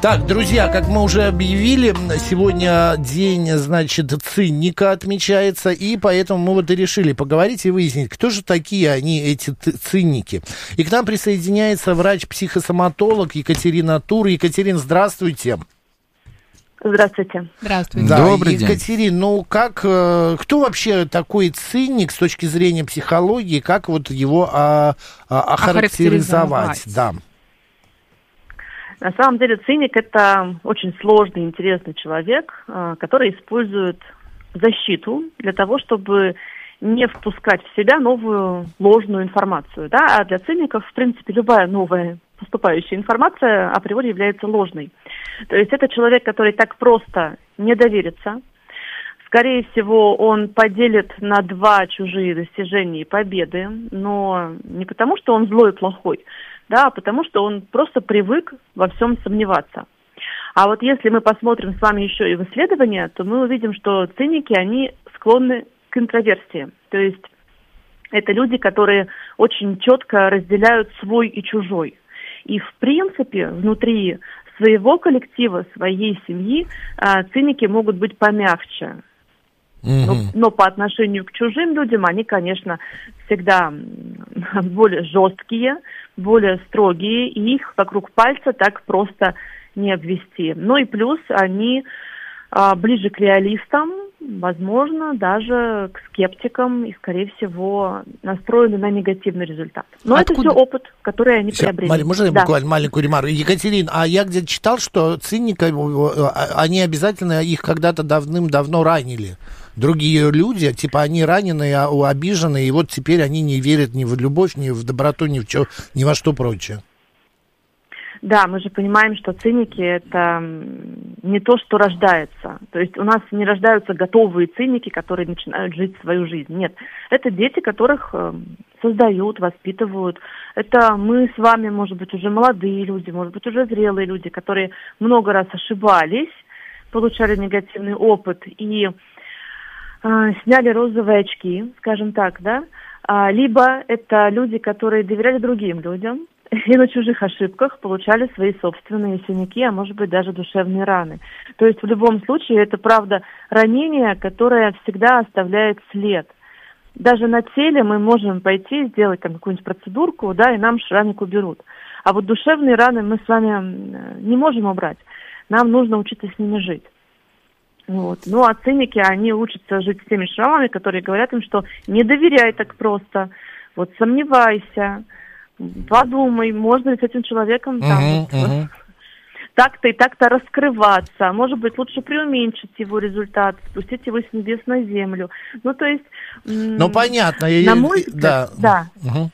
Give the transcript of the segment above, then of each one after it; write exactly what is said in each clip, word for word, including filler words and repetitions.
Так, друзья, как мы уже объявили, сегодня день, значит, циника отмечается, и поэтому мы вот и решили поговорить и выяснить, кто же такие они, эти циники. И к нам присоединяется врач-психосоматолог Екатерина Тур. Екатерина, здравствуйте. Здравствуйте. Здравствуйте. Да, Добрый день. Екатерина, ну как, кто вообще такой циник с точки зрения психологии, как вот его а, а, охарактеризовать? Да. На самом деле циник – это очень сложный, интересный человек, который использует защиту для того, чтобы не впускать в себя новую ложную информацию. Да? А для циников, в принципе, любая новая поступающая информация априори является ложной. То есть это человек, который так просто не доверится. Скорее всего, он поделит на два чужие достижения и победы, но не потому, что он злой и плохой, да, а потому что он просто привык во всем сомневаться. А вот если мы посмотрим с вами еще и в исследования, то мы увидим, что циники, они склонны к интроверсии. То есть это люди, которые очень четко разделяют свой и чужой. И в принципе внутри своего коллектива, своей семьи циники могут быть помягче. Но, но по отношению к чужим людям они, конечно, всегда более жесткие, более строгие, и их вокруг пальца так просто не обвести. Ну и плюс они а, ближе к реалистам, возможно, даже к скептикам и, скорее всего, настроены на негативный результат. Но Откуда? Это все опыт, который они все, приобрели. Мария, можно я да. буквально маленькую ремарку? Екатерина, а я где-то читал, что циника, они обязательно их когда-то давным-давно ранили. Другие люди, типа, они раненые, обиженные, и вот теперь они не верят ни в любовь, ни в доброту, ни в чё, ни во что прочее. Да, мы же понимаем, что циники – это не то, что рождается. То есть у нас не рождаются готовые циники, которые начинают жить свою жизнь. Нет, это дети, которых создают, воспитывают. Это мы с вами, может быть, уже молодые люди, может быть, уже зрелые люди, которые много раз ошибались, получали негативный опыт и сняли розовые очки, скажем так, да, либо это люди, которые доверяли другим людям и на чужих ошибках получали свои собственные синяки, а может быть даже душевные раны. То есть в любом случае это, правда, ранение, которое всегда оставляет след. Даже на теле мы можем пойти сделать там какую-нибудь процедурку, да, и нам шрамик уберут. А вот душевные раны мы с вами не можем убрать. Нам нужно учиться с ними жить. Вот. Ну, а циники, они учатся жить с теми шрамами, которые говорят им, что не доверяй так просто, вот сомневайся, подумай, можно ли с этим человеком там, uh-huh, вот, uh-huh. так-то и так-то раскрываться, может быть, лучше преуменьшить его результат, спустить его с небес на землю. Ну, то есть... Ну, понятно. На мой взгляд, да. да. Uh-huh.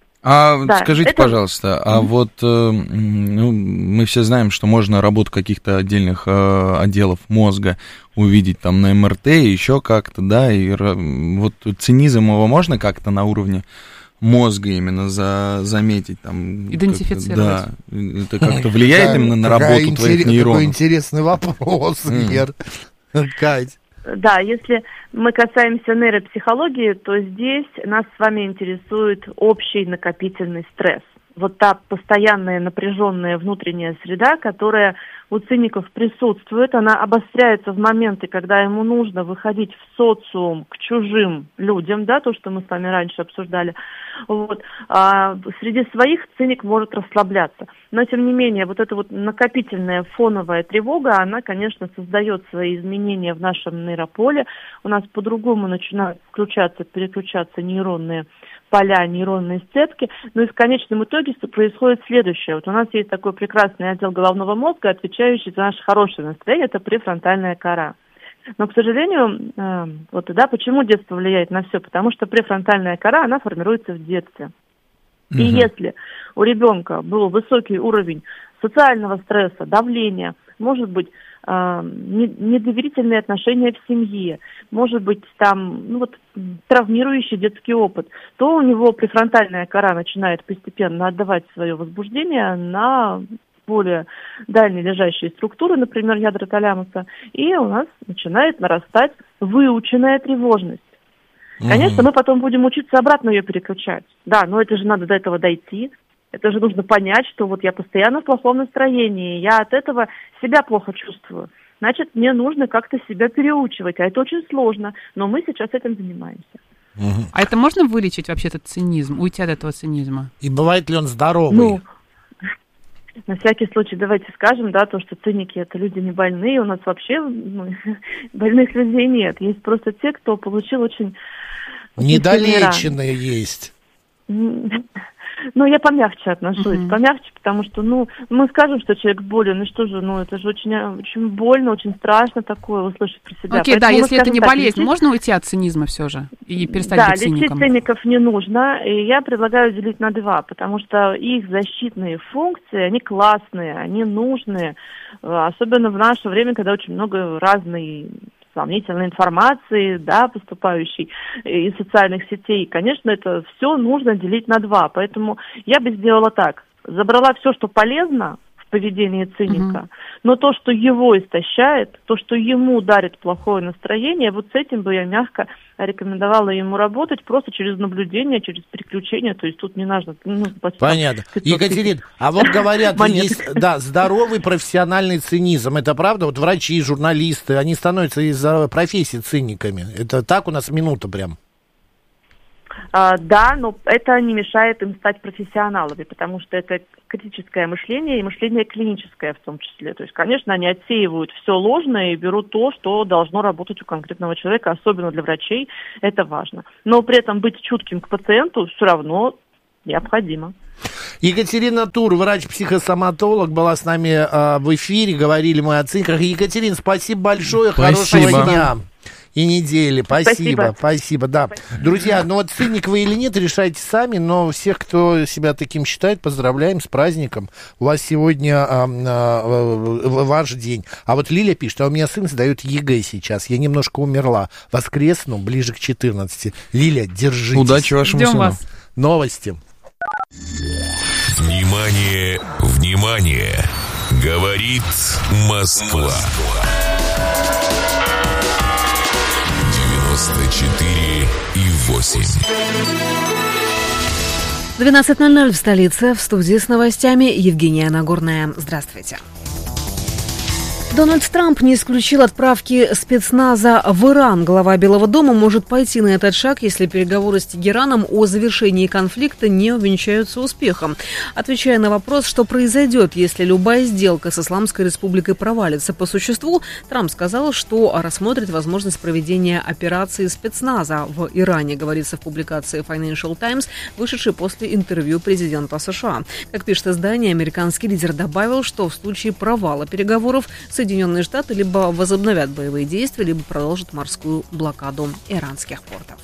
А да, скажите, это... пожалуйста, а mm-hmm. вот э, ну, мы все знаем, что можно работу каких-то отдельных э, отделов мозга увидеть там на эм эр тэ, еще как-то, да, и вот цинизм его можно как-то на уровне мозга именно за, заметить там... Идентифицировать. Как, да, это как-то влияет именно на работу твоих нейронов? Какой интересный вопрос, Вер. Кать. Да, если мы касаемся нейропсихологии, то здесь нас с вами интересует общий накопительный стресс. Вот та постоянная напряженная внутренняя среда, которая у циников присутствует, она обостряется в моменты, когда ему нужно выходить в социум к чужим людям, да, то, что мы с вами раньше обсуждали. Вот. А среди своих циник может расслабляться. Но, тем не менее, вот эта вот накопительная фоновая тревога, она, конечно, создает свои изменения в нашем нейрополе. У нас по-другому начинают включаться, переключаться нейронные поля, нейронные сцепки. Ну и в конечном итоге происходит следующее. Вот у нас есть такой прекрасный отдел головного мозга, отвечающий за наше хорошее настроение, это префронтальная кора. Но, к сожалению, э, вот да, почему детство влияет на все? Потому что префронтальная кора, она формируется в детстве. И угу. если у ребенка был высокий уровень социального стресса, давления, может быть, э, недоверительные отношения в семье, может быть, там, ну вот, травмирующий детский опыт, то у него префронтальная кора начинает постепенно отдавать свое возбуждение на более дальние лежащие структуры, например, ядра талямуса, и у нас начинает нарастать выученная тревожность. Конечно, угу. мы потом будем учиться обратно ее переключать. Да, но это же надо до этого дойти. Это же нужно понять, что вот я постоянно в плохом настроении, я от этого себя плохо чувствую. Значит, мне нужно как-то себя переучивать, а это очень сложно, но мы сейчас этим занимаемся. Угу. А это можно вылечить вообще, этот цинизм, уйти от этого цинизма? И бывает ли он здоровый? Ну, на всякий случай давайте скажем, да, то, что циники – это люди не больные, у нас вообще ну, больных людей нет. Есть просто те, кто получил очень... очень недолеченные есть. Ну, я помягче отношусь, uh-huh. помягче, потому что, ну, мы скажем, что человек болен, и что же, ну, это же очень, очень больно, очень страшно такое услышать про себя. Окей, okay, да, если это не так, болезнь, лечить... можно уйти от цинизма все же и перестать да, быть циником? Да, лечить циников не нужно, и я предлагаю делить на два, потому что их защитные функции, они классные, они нужные, особенно в наше время, когда очень много разной сомнительной информации, да, поступающей из социальных сетей. Конечно, это все нужно делить на два. Поэтому я бы сделала так. Забрала все, что полезно в поведении циника, mm-hmm. но то, что его истощает, то, что ему дарит плохое настроение, вот с этим бы я мягко рекомендовала ему работать просто через наблюдение, через переключение, то есть тут не нужно... Ну, понятно. Екатерина, а вот говорят, есть, да, здоровый профессиональный цинизм, это правда? Вот врачи, журналисты, они становятся из-за профессии циниками. Это так у нас минута прям? А, да, но это не мешает им стать профессионалами, потому что это критическое мышление и мышление клиническое в том числе. То есть, конечно, они отсеивают все ложное и берут то, что должно работать у конкретного человека, особенно для врачей, это важно. Но при этом быть чутким к пациенту все равно необходимо. Екатерина Тур, врач-психосоматолог, была с нами э, в эфире, говорили мы о циниках. Екатерина, спасибо большое, спасибо. Хорошего дня и недели. Спасибо, спасибо, спасибо, да. Друзья, ну вот циник вы или нет, решайте сами, но всех, кто себя таким считает, поздравляем с праздником. У вас сегодня а, а, ваш день. А вот Лиля пишет, а у меня сын сдает ЕГЭ сейчас, я немножко умерла. Воскресну ближе к четырнадцати. Лиля, держитесь. Удачи вашему Ждем сыну. Вас. Новости. Внимание, внимание! Говорит Москва. девяносто четыре и восемь. двенадцать ноль ноль в столице. В студии с новостями Евгения Нагорная. Здравствуйте. Дональд Трамп не исключил отправки спецназа в Иран. Глава Белого дома может пойти на этот шаг, если переговоры с Тегераном о завершении конфликта не увенчаются успехом. Отвечая на вопрос, что произойдет, если любая сделка с Исламской Республикой провалится по существу, Трамп сказал, что рассмотрит возможность проведения операции спецназа в Иране, говорится в публикации Financial Times, вышедшей после интервью президента США. Как пишет издание, американский лидер добавил, что в случае провала переговоров Соединенные Штаты либо возобновят боевые действия, либо продолжат морскую блокаду иранских портов.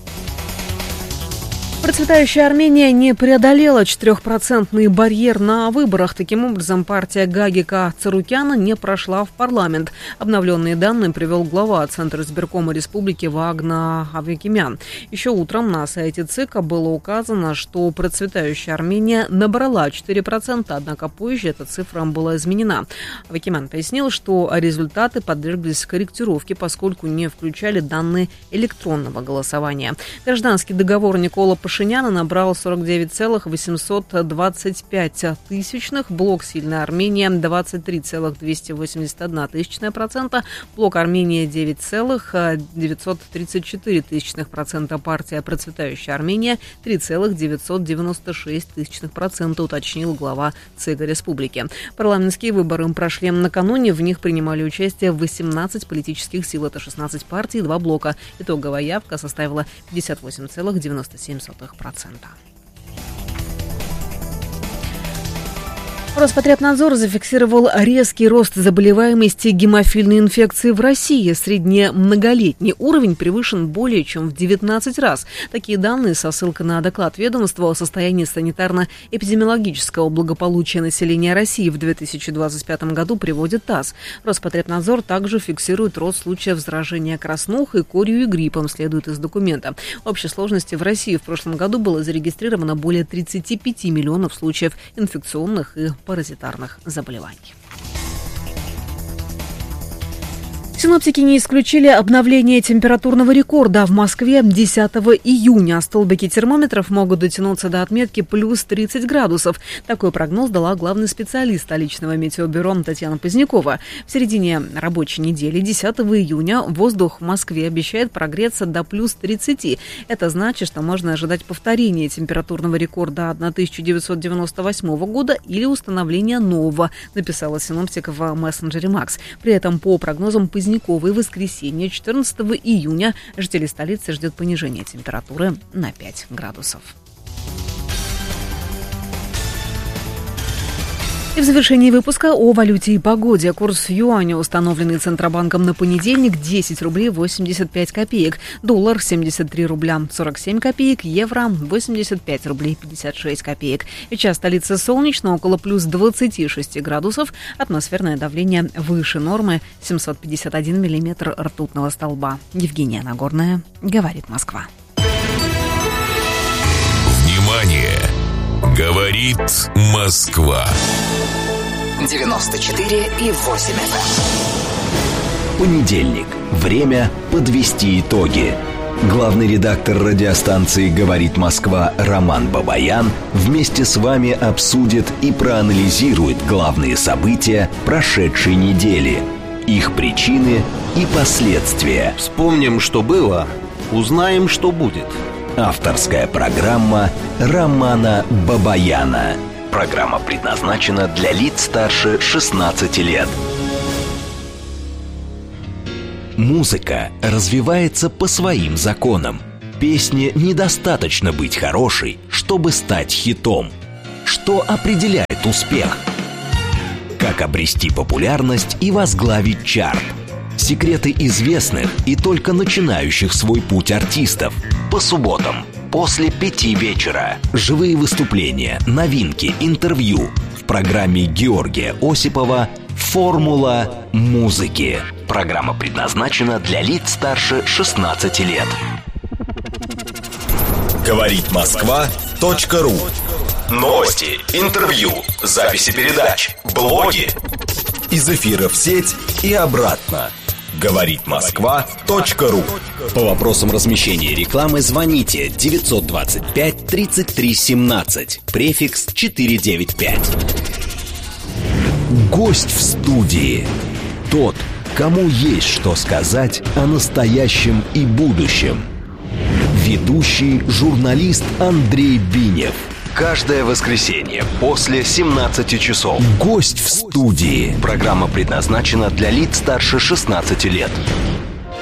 Процветающая Армения не преодолела четырехпроцентный барьер на выборах. Таким образом, партия Гагика Царукяна не прошла в парламент. Обновленные данные привел глава Центра избиркома республики Вагна Авикимян. Еще утром на сайте ЦИКа было указано, что процветающая Армения набрала четыре процента, однако позже эта цифра была изменена. Авикимян пояснил, что результаты подверглись корректировке, поскольку не включали данные электронного голосования. Гражданский договор Никола Пашиняна Пашиняна набрал сорок девять целых восемьсот двадцать пять тысячных, блок «Сильная Армения» двадцать три целых двести восемьдесят одна тысячная процента, блок «Армения» девять целых девятьсот тридцать четыре тысячных процента, партия «Процветающая Армения» три целых девятьсот девяносто шесть тысячных процента, уточнил глава ЦИКа республики. Парламентские выборы прошли накануне, в них принимали участие восемнадцать политических сил, это шестнадцать партий и два блока. Итоговая явка составила пятьдесят восемь целых девяносто семь сотых процента. Роспотребнадзор зафиксировал резкий рост заболеваемости гемофильной инфекцией в России. Средний многолетний уровень превышен более чем в девятнадцать раз. Такие данные со ссылкой на доклад ведомства о состоянии санитарно-эпидемиологического благополучия населения России в две тысячи двадцать пятом году приводит ТАСС. Роспотребнадзор также фиксирует рост случаев заражения краснухой, корью и гриппом, следует из документа. В общей сложности в России в прошлом году было зарегистрировано более тридцать пять миллионов случаев инфекционных и паразитарных заболеваний. Синоптики не исключили обновление температурного рекорда. В Москве десятого июня столбики термометров могут дотянуться до отметки плюс тридцать градусов. Такой прогноз дала главный специалист столичного метеобюро Татьяна Позднякова. В середине рабочей недели, десятого июня, воздух в Москве обещает прогреться до плюс тридцати. Это значит, что можно ожидать повторения температурного рекорда тысяча девятьсот девяносто восьмого года или установления нового, написала синоптик в мессенджере Макс. При этом, по прогнозам Поздняковой, в воскресенье, четырнадцатого июня, жители столицы ждет понижение температуры на пять градусов. И в завершении выпуска о валюте и погоде. Курс юаня, установленный Центробанком на понедельник, десять рублей восемьдесят пять копеек. Доллар семьдесят три рубля сорок семь копеек. Евро восемьдесят пять рублей пятьдесят шесть копеек. Сейчас столица солнечно, около плюс двадцати шести градусов. Атмосферное давление выше нормы, семьсот пятьдесят один миллиметр ртутного столба. Евгения Нагорная, говорит Москва. Внимание! Говорит Москва. девяносто четыре и восемь эф эм. Понедельник. Время подвести итоги. Главный редактор радиостанции «Говорит Москва» Роман Бабаян вместе с вами обсудит и проанализирует главные события прошедшей недели, их причины и последствия. Вспомним, что было, узнаем, что будет. Авторская программа Романа Бабаяна. Программа предназначена для лиц старше шестнадцати лет. Музыка развивается по своим законам. Песне недостаточно быть хорошей, чтобы стать хитом. Что определяет успех? Как обрести популярность и возглавить чарт? Секреты известных и только начинающих свой путь артистов. По субботам после пяти вечера. Живые выступления, новинки, интервью в программе Георгия Осипова «Формула музыки». Программа предназначена для лиц старше шестнадцати лет. Говорит Москва точка ру. Новости, интервью, записи передач, блоги. Из эфира в сеть и обратно. Говорит Москва точка ру. По вопросам размещения рекламы звоните девятьсот двадцать пять тридцать три семнадцать, префикс четыреста девяносто пять. Гость в студии. Тот, кому есть что сказать о настоящем и будущем. Ведущий журналист Андрей Бинев. Каждое воскресенье после семнадцати часов. Гость в студии. Программа предназначена для лиц старше шестнадцати лет.